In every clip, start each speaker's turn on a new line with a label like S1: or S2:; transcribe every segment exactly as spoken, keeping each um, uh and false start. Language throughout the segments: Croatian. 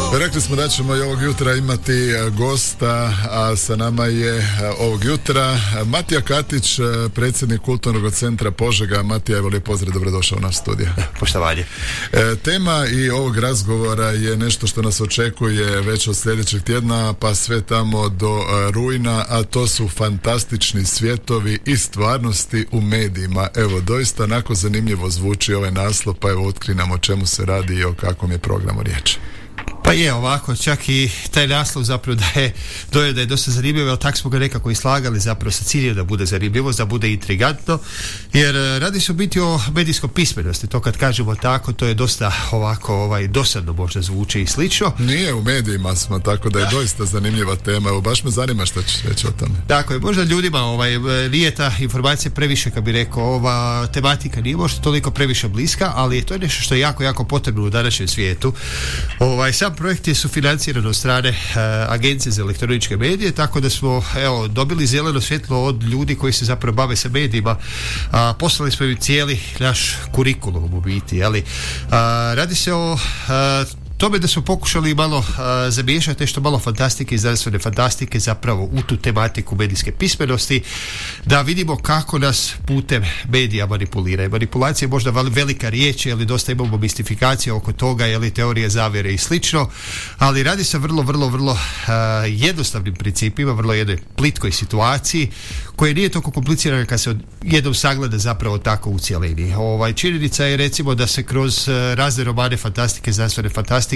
S1: Rekli smo da ćemo i ovog jutra imati gosta, a sa nama je ovog jutra Matija Katić, predsjednik Kulturnog centra Požega. Matija, evo lijep pozdrav, dobrodošao u naš studio.
S2: Poštovanje.
S1: E, tema i ovog razgovora je nešto što nas očekuje već od sljedećeg tjedna pa sve tamo do rujna, a to su fantastični svjetovi i stvarnosti u medijima. Evo, doista onako zanimljivo zvuči ovaj naslov, pa evo otkri nam o čemu se radi i o kakvom je programu riječ.
S2: Pa je ovako, čak i taj naslov zapravo da je, da je dosta zanimljivo, ali tako smo ga nekako i slagali zapravo sa ciljem da bude zanimljivo, da bude intrigantno, jer radi se u biti o medijskoj pismenosti. To kad kažemo tako, to je dosta ovako ovaj, dosadno možda zvuči i slično.
S1: Nije, u medijima smo, tako da je doista zanimljiva tema. Evo, baš me zanima što ćeš reći o tome.
S2: Dakle, možda ljudima ovaj, nije ta informacija previše, kad bi rekao, ova tematika nije možda toliko previše bliska, ali to je nešto što je jako, jako potrebno u današnjem svijetu. Ovaj, sam projekt je sufinanciran od strane uh, Agencije za elektroničke medije, tako da smo evo, dobili zeleno svjetlo od ljudi koji se zapravo bave sa medijima. Uh, poslali smo im cijeli naš kurikulum u biti, jeli? Uh, radi se o uh, tome da smo pokušali malo uh, zamiješati nešto malo fantastike i znanstvene fantastike zapravo u tu tematiku medijske pismenosti, da vidimo kako nas putem medija manipuliraju. Manipulacija je možda velika riječ, ali dosta imamo mistifikacije oko toga, jeli, teorije zavjere i slično, ali radi se vrlo, vrlo, vrlo uh, jednostavnim principima, vrlo jednoj plitkoj situaciji koja nije toliko komplicirana kad se jednom sagleda zapravo tako u cijelini. Ovaj, činjenica je recimo da se kroz uh, razne romane fantastike, znanstvene fantastike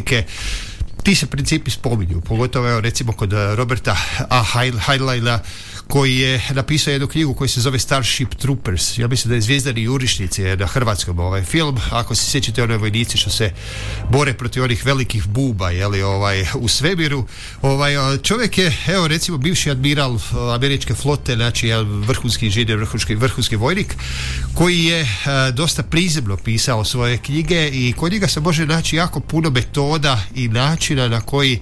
S2: ti se principi spominju, pogotovo evo, recimo kod Roberta A. Heinleina, koji je napisao jednu knjigu koja se zove Starship Troopers. Ja mislim da je Zvijezdani jurišnici na hrvatskom ovaj film. Ako se sjećate one vojnici što se bore protiv onih velikih buba, jeli, ovaj, u svemiru. Ovaj, čovjek je, evo recimo, bivši admiral američke flote, znači vrhunski inženjer, vrhunski, vrhunski vojnik, koji je a, dosta prizemno pisao svoje knjige i kod njega se može naći jako puno metoda i načina na koji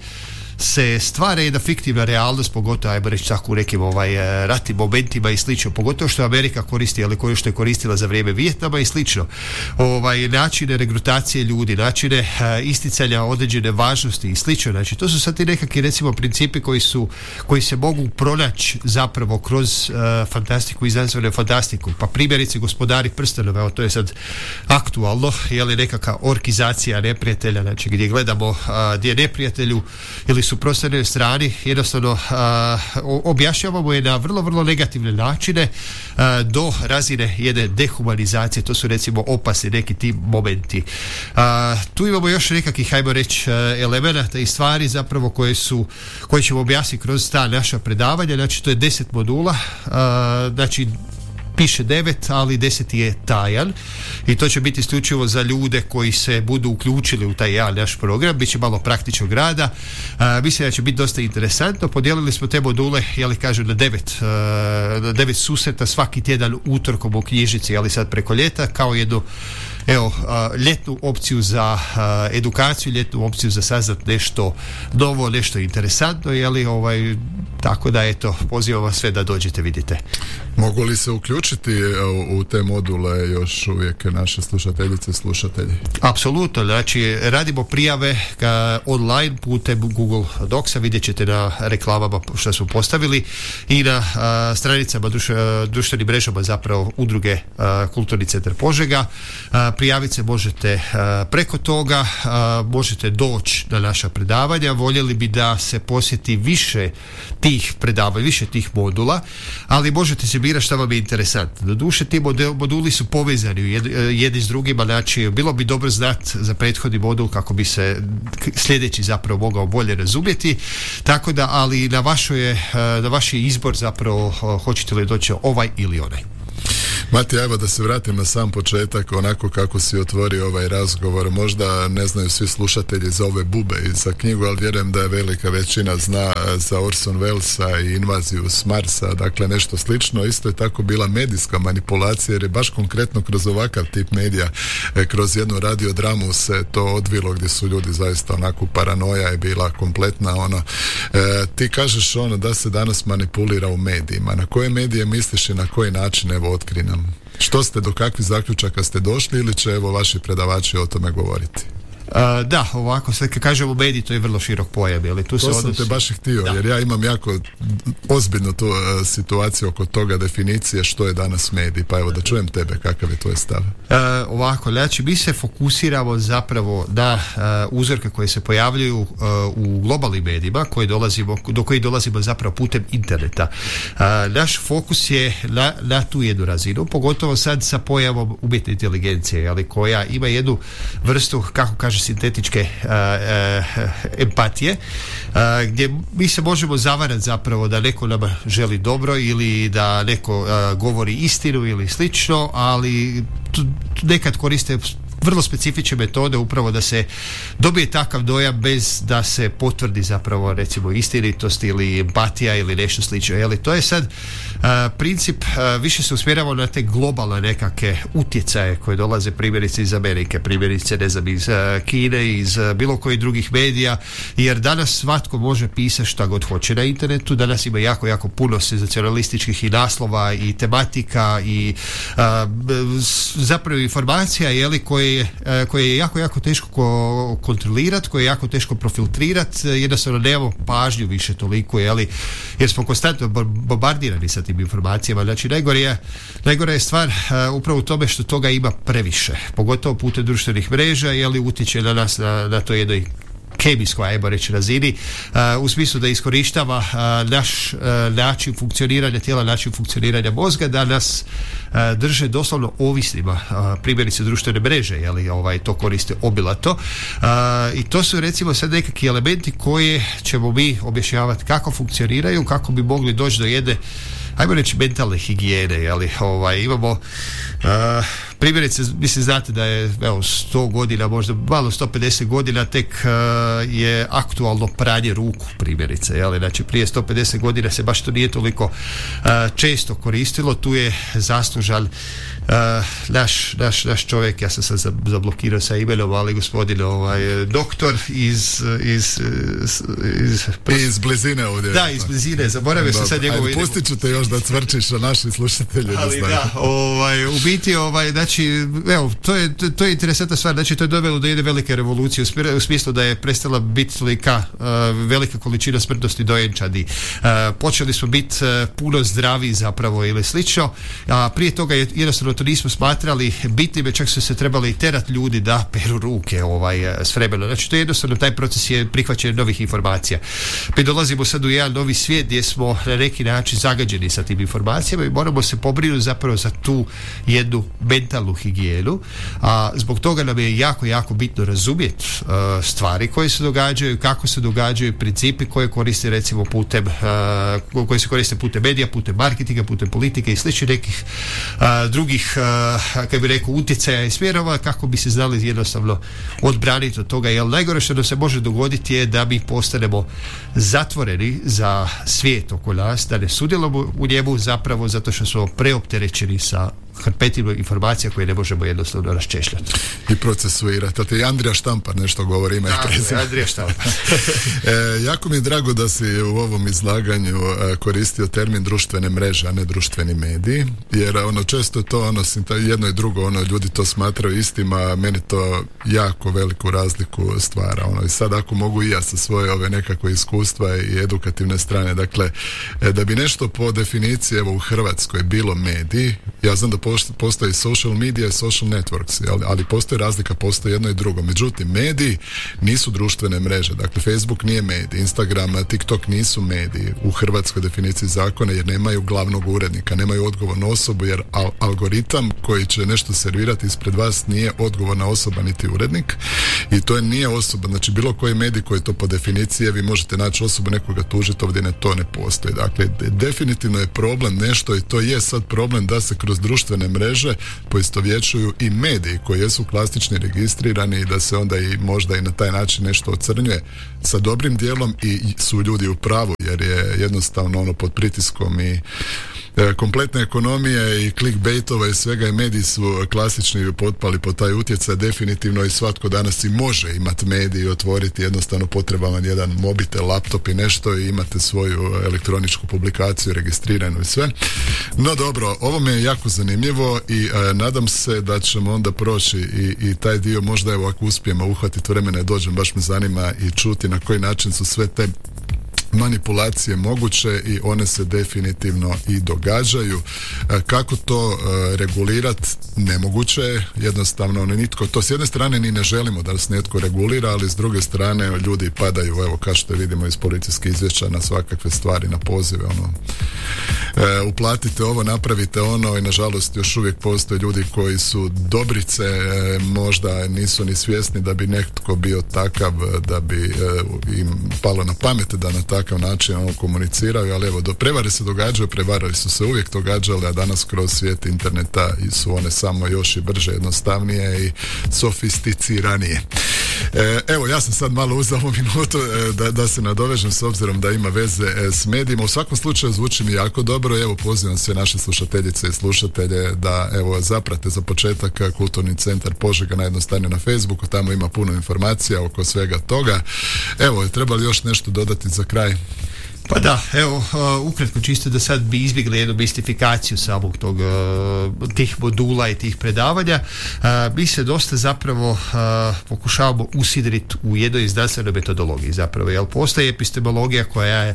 S2: se stvara jedna fiktivna realnost, pogotovo, ajmo reći tako u nekim ovaj, ratnim momentima i slično, pogotovo što Amerika koristi, ali koje što je koristila za vrijeme Vijetnama i slično. Ovaj, načine regrutacije ljudi, načine uh, isticanja određene važnosti i slično. Znači, to su sad ti nekakvi, recimo, principi koji su, koji se mogu pronaći zapravo kroz uh, fantastiku i znanstvenu fantastiku. Pa primjerice Gospodari prstenova, evo, to je sad aktualno, je li nekakva orkizacija neprijatelja, znači gdje gledamo uh, gdje neprijatelju ili suprotstavljenoj strani jednostavno a, objašnjavamo je na vrlo, vrlo negativne načine a, do razine jedne dehumanizacije. To su recimo opasni neki ti momenti. A, tu imamo još nekakvih, hajmo reći, elemenata i stvari zapravo koje su, koje ćemo objasniti kroz ta naša predavanja. Znači to je deset modula, a, znači piše devet, ali deset je tajan i to će biti isključivo za ljude koji se budu uključili u taj jedan naš program. Biće malo praktičnog rada. Uh, mislim da će biti dosta interesantno. Podijelili smo te module, jeli kažem, na devet, uh, na devet susreta svaki tjedan utorkom u knjižnici, ali sad preko ljeta, kao jednu evo, uh, ljetnu opciju za uh, edukaciju, ljetnu opciju za saznat nešto novo, nešto interesantno, jeli, ovaj, tako da eto, pozivam vas sve da dođete, vidite.
S1: Mogu li se uključiti u, u te module još uvijek naše slušateljice, slušatelji?
S2: Apsolutno, znači radimo prijave ka, online putem Google Docsa, vidjet ćete na reklamama što smo postavili i na a, stranicama druš, a, društvenim mrežama zapravo udruge a, Kulturni centar Požega. A, prijaviti se možete a, preko toga, a, možete doći na naša predavanja. Voljeli bi da se posjeti više tih predavanja, više tih modula, ali možete se birati šta vam je interesantno. Doduše, ti moduli su povezani jedni s drugima, znači bilo bi dobro znati za prethodni modul kako bi se sljedeći zapravo mogao bolje razumjeti, tako da, ali na vašoj je, na vaš je izbor zapravo hoćete li doći ovaj ili onaj.
S1: Matija, evo da se vratim na sam početak, onako kako si otvorio ovaj razgovor. Možda ne znaju svi slušatelji za ove bube i za knjigu, ali vjerujem da je velika većina zna za Orson Wellesa i invaziju s Marsa, dakle nešto slično. Isto je tako bila medijska manipulacija, jer je baš konkretno kroz ovakav tip medija, kroz jednu radiodramu se to odvilo, gdje su ljudi zaista onako, paranoja je bila kompletna, ono. E, ti kažeš ono da se danas manipulira u medijima. Na koje medije misliš i na koji način, evo otkri nam? Što ste, do kakvih zaključaka ste došli ili će evo vaši predavači o tome govoriti?
S2: Uh, da, ovako, sad kad kažemo mediji, to je vrlo širok pojam, ali tu
S1: to
S2: se
S1: sam
S2: odnosi...
S1: te baš i htio,
S2: da.
S1: jer ja imam jako ozbiljnu tu uh, situaciju oko toga definicije što je danas medij, pa evo da čujem tebe, kakav je tvoj stav?
S2: Uh, ovako, znači mi se fokusiramo zapravo na uh, uzorke koje se pojavljuju uh, u globalnim medijima koji dolazimo, do kojih dolazimo zapravo putem interneta. Uh, naš fokus je na, na tu jednu razinu, pogotovo sad sa pojavom umjetne inteligencije, ali koja ima jednu vrstu, kako kaže, sintetičke uh, uh, empatije, uh, gdje mi se možemo zavarati zapravo da neko nama želi dobro ili da neko uh, govori istinu ili slično, ali tu, tu nekad koriste vrlo specifične metode upravo da se dobije takav dojam bez da se potvrdi zapravo recimo istinitost ili empatija ili nešto slično. Jeli, to je sad uh, princip, uh, više se usmjerava na te globalne nekakve utjecaje koje dolaze primjerice iz Amerike, primjerice ne znam iz uh, Kine, iz uh, bilo kojih drugih medija, jer danas svatko može pisati šta god hoće na internetu, danas ima jako, jako puno senzacionalističkih i naslova i tematika i uh, zapravo informacija, jeli, koje koje je jako, jako teško kontrolirati, koje je jako teško profiltrirati, jednostavno nemamo pažnju više toliko, jeli, jer smo konstantno bombardirani sa tim informacijama. Znači, najgore je, najgore je stvar uh, upravo u tome što toga ima previše, pogotovo putem društvenih mreža, jeli, utječe na nas na, na to jednoj kemijskoj, ajmo reći, razini, uh, u smislu da iskorištava uh, naš uh, način funkcioniranja tijela, način funkcioniranja mozga, da nas uh, drže doslovno ovisnima, uh, primjerice društvene mreže, jeli, ovaj, to koriste obilato, uh, i to su recimo sad nekakvi elementi koje ćemo mi objašnjavati kako funkcioniraju, kako bi mogli doći do jedne, ajmo reći, mentalne higijene, jeli, ovaj, imamo uh, primjerice, mislim, znate da je evo, sto godina, možda malo sto pedeset godina tek uh, je aktualno pranje ruku, primjerice, jeli, znači prije sto pedeset godina se baš to nije toliko uh, često koristilo, tu je zaslužan uh, naš, naš, naš čovjek, ja sam sad zablokirao sa imenom, ali gospodin ovaj, doktor iz iz, iz, iz,
S1: iz blizine ovdje.
S2: Da, iz blizine, zaboravio sam sad njegovo ime.
S1: Pustit ću te još da cvrčiš na naši slušatelji.
S2: Ali da, da ovaj, u biti, ovaj, znači, evo, to je, to je interesantna stvar, znači to je dovelo do jedne velike revolucije u smislu da je prestala biti tolika uh, velika količina smrtnosti dojenčadi. Uh, počeli smo biti uh, puno zdraviji zapravo ili slično, a prije toga je, jednostavno to nismo smatrali bitnim, čak su se trebali terati ljudi da peru ruke ovaj, s vremenom. Znači to je jednostavno, taj proces je prihvaćen novih informacija. Mi dolazimo sad u jedan novi svijet gdje smo na neki način zagađeni sa tim informacijama i moramo se pobrinuti zapravo za tu jednu mentalnu higijenu, a zbog toga nam je jako, jako bitno razumjeti uh, stvari koje se događaju, kako se događaju, principi koje koriste recimo putem uh, koje se koriste putem medija, putem marketinga, putem politike i sličnih nekih uh, drugih uh, kako bi rekao utjecaja i smjerova, kako bi se znali jednostavno odbraniti od toga, jer najgore što nam se može dogoditi je da mi postanemo zatvoreni za svijet oko nas, da ne sudjelujemo u njemu zapravo zato što smo preopterećeni sa hrpetinu informacija koje ne možemo jednostavno raščešljati.
S1: I procesuirati. A ti Andrija Štampar nešto govori, ima i prezime.
S2: Andrija Štampar.
S1: e, jako mi je drago da si u ovom izlaganju e, koristio termin društvene mreže, a ne društveni mediji, jer ono često to ono, jedno i drugo, ono, ljudi to smatraju istima, a meni to jako veliku razliku stvara. Ono, i sad ako mogu i ja sa svoje ove nekakve iskustva i edukativne strane, dakle, e, da bi nešto po definiciji, evo u Hrvatskoj bilo mediji, ja znam da postoji social media i social networks, ali, ali postoji razlika, postoji jedno i drugo. Međutim, mediji nisu društvene mreže. Dakle, Facebook nije medij, Instagram, TikTok nisu mediji u hrvatskoj definiciji zakona, jer nemaju glavnog urednika, nemaju odgovornu osobu, jer al- algoritam koji će nešto servirati ispred vas nije odgovorna osoba niti urednik i to je nije osoba. Znači, bilo koji medij koji to po definiciji, vi možete naći osobu, nekoga tužiti, ovdje ne, to ne postoji. Dakle, definitivno je problem nešto i to je sad problem da se kroz društvene mreže poistovjećuju i mediji koji jesu klasični, registrirani i da se onda i možda i na taj način nešto ocrnjuje sa dobrim dijelom i su ljudi u pravu jer je jednostavno ono pod pritiskom i kompletne ekonomije i clickbaitova i svega i mediji su klasični potpali po taj utjecaj definitivno i svatko danas i može imati medij i otvoriti jednostavno potreban vam jedan mobitel, laptop i nešto i imate svoju elektroničku publikaciju registriranu i sve. No dobro, ovo me je jako zanimljivo i e, nadam se da ćemo onda proći i, i taj dio možda evo ako uspijemo uhvatiti vremena i dođem, baš me zanima i čuti na koji način su sve te manipulacije moguće i one se definitivno i događaju. Kako to regulirati? Nemoguće je, jednostavno ne nitko, to s jedne strane ni ne želimo da nas netko regulira, ali s druge strane ljudi padaju, evo kao što vidimo iz policijskih izvješća na svakakve stvari, na pozive, ono e, uplatite ovo, napravite ono i nažalost još uvijek postoje ljudi koji su dobrice, e, možda nisu ni svjesni da bi netko bio takav da bi e, im palo na pamet da na takav način ono komuniciraju, ali evo do prevare se događaju, prevarali su se uvijek događale, a danas kroz svijet interneta su one samo još i brže, jednostavnije i sofisticiranije. E, evo, ja sam sad malo uzeo ovu minutu e, da, da se nadovežem s obzirom da ima veze e, s medijima. U svakom slučaju zvuči mi jako dobro. Evo, pozivam sve naše slušateljice i slušatelje da evo zaprate za početak Kulturni centar Požega najjednostavnije na Facebooku. Tamo ima puno informacija oko svega toga. Evo, je trebali još nešto dodati za kraj?
S2: Pa da, evo, uh, ukratko čisto da sad bi izbjegli jednu mistifikaciju samog tog, uh, tih modula i tih predavanja. Uh, mi se dosta zapravo uh, pokušavamo usidriti u jednoj znanstvenoj metodologiji zapravo, jer postoji epistemologija koja je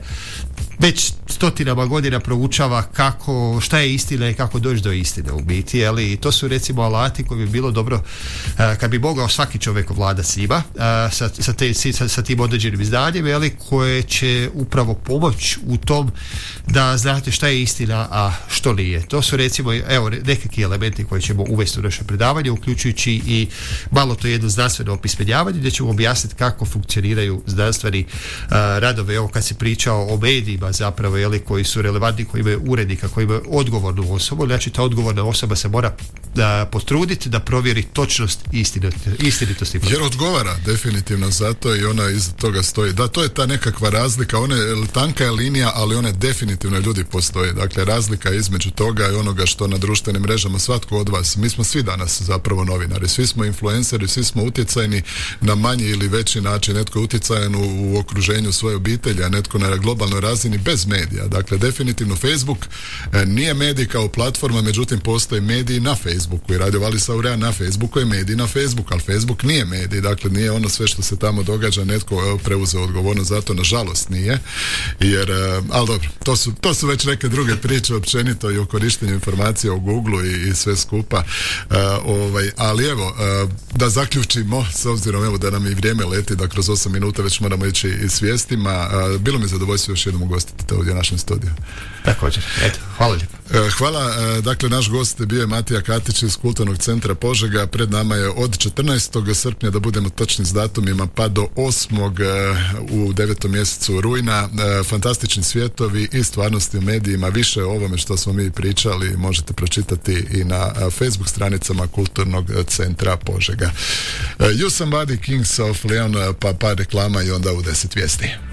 S2: već stotinama godina proučava kako, šta je istina i kako doći do istine u biti, ali i to su recimo alati koji bi bilo dobro uh, kad bi mogao svaki čovjek ovladati s njima, uh, sa, sa, te, sa, sa tim određenim izdanjem, ali koje će upravo pomoć u tom da znate šta je istina, a što nije. To su recimo evo nekakvi elementi koje ćemo uvesti u naše predavanje, uključujući i malo to jedno znanstveno opismenjavanje gdje ćemo objasniti kako funkcioniraju znanstveni uh, radovi. Evo kad se pričao o medijima zapravo, jeli, koji su relevantni, koji imaju urednika, koji imaju odgovornu osobu, znači ta odgovorna osoba se mora da potruditi da provjeri točnost i istinitost.
S1: Jer odgovara definitivno za to i ona iza toga stoji. Da, to je ta nekakva razlika, ona je tanka je linija, ali one definitivno ljudi postoje. Dakle, razlika između toga i onoga što na društvenim mrežama svatko od vas, mi smo svi danas zapravo novinari, svi smo influenceri, svi smo utjecajni na manji ili veći način, netko je utjecajan u, u okruženju svoje obitelji, a netko na globalnoj razini bez medija. Dakle, definitivno Facebook e, nije medij kao platforma, međutim postoji mediji na Facebooku i Radio Vali Saurea na Facebooku je medij na Facebooku, ali Facebook nije medij, dakle nije ono sve što se tamo događa, netko preuzeo odgovornost za to, nažalost nije, jer, e, ali dobro, to su, to su već neke druge priče općenito i o korištenju informacija u Google i, i sve skupa, e, ovaj, ali evo, e, da zaključimo, s obzirom evo da nam i vrijeme leti, da kroz osam minuta već moramo ići i s vijestima, e, bilo mi zadovoljstvo još jednom ugostiti ovdje u našem studiju.
S2: Također, eto, hvala lijepo.
S1: Hvala, dakle naš gost bio je Matija Katić iz Kulturnog centra Požega, pred nama je od četrnaestog srpnja, da budemo točni s datumima, pa do osmog u devetom mjesecu rujna, fantastični svjetovi i stvarnosti u medijima. Više o ovome što smo mi pričali možete pročitati i na Facebook stranicama Kulturnog centra Požega. You Somebody, Kings of Leon, pa par reklama i onda u deset vijesti.